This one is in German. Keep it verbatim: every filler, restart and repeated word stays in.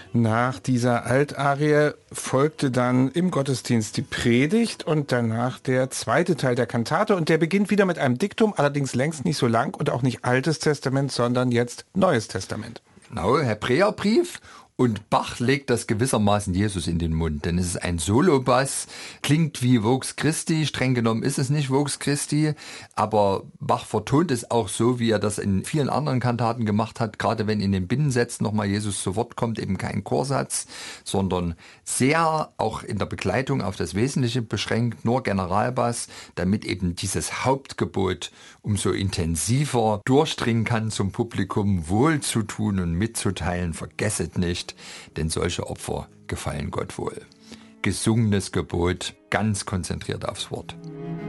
Nach dieser Altarie folgte dann im Gottesdienst die Predigt und danach der zweite Teil der Kantate. Und der beginnt wieder mit einem Diktum, allerdings längst nicht so lang und auch nicht Altes Testament, sondern jetzt Neues Testament. Genau, Hebräerbrief. Und Bach legt das gewissermaßen Jesus in den Mund, denn es ist ein Solobass, klingt wie Vox Christi, streng genommen ist es nicht Vox Christi, aber Bach vertont es auch so, wie er das in vielen anderen Kantaten gemacht hat, gerade wenn in den Binnensätzen nochmal Jesus zu Wort kommt, eben kein Chorsatz, sondern sehr auch in der Begleitung auf das Wesentliche beschränkt, nur Generalbass, damit eben dieses Hauptgebot umso intensiver durchdringen kann zum Publikum, wohlzutun und mitzuteilen, vergesset nicht, denn solche Opfer gefallen Gott wohl. Gesungenes Gebot, ganz konzentriert aufs Wort.